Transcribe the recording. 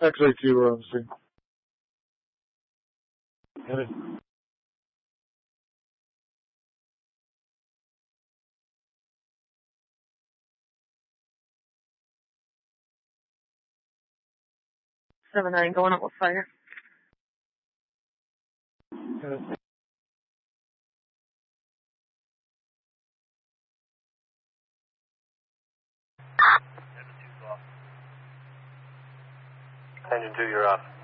XA2, we're on the scene. Headed. Seven 9 going up with fire. Headed. Engine 2, you're off.